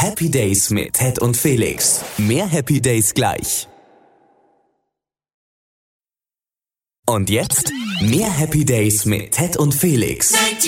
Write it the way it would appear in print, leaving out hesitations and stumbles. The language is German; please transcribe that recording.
Happy Days mit Ted und Felix. Mehr Happy Days gleich. Und jetzt mehr Happy Days mit Ted und Felix.